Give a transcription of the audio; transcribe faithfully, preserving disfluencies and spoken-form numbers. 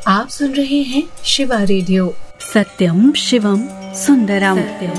आप सुन रहे हैं शिवा रेडियो। सत्यम शिवम सुंदरम। सत्यम